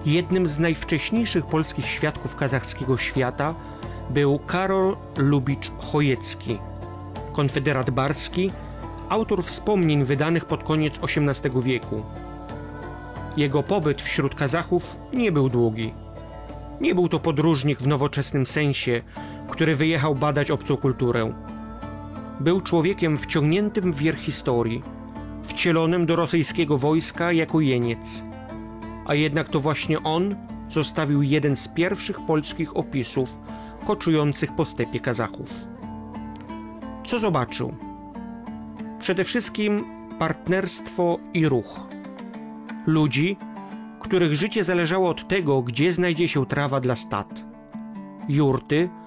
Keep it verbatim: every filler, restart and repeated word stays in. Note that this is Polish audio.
Jednym z najwcześniejszych polskich świadków kazachskiego świata był Karol Lubicz Chojecki, konfederat barski, autor wspomnień wydanych pod koniec osiemnastego wieku. Jego pobyt wśród Kazachów nie był długi. Nie był to podróżnik w nowoczesnym sensie, który wyjechał badać obcą kulturę. Był człowiekiem wciągniętym w wir historii, wcielonym do rosyjskiego wojska jako jeniec. A jednak to właśnie on zostawił jeden z pierwszych polskich opisów koczujących po stepie Kazachów. Co zobaczył? Przede wszystkim partnerstwo i ruch. Ludzi, których życie zależało od tego, gdzie znajdzie się trawa dla stad. Jurty,